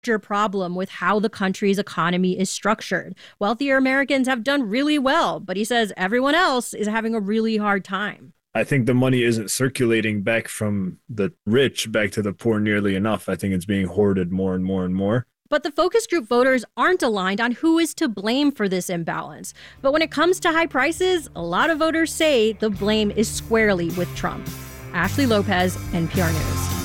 larger problem with how the country's economy is structured. Wealthier Americans have done really well, but he says everyone else is having a really hard time. I think the money isn't circulating back from the rich back to the poor nearly enough. I think it's being hoarded more and more and more. But the focus group voters aren't aligned on who is to blame for this imbalance. But when it comes to high prices, a lot of voters say the blame is squarely with Trump. Ashley Lopez, NPR News.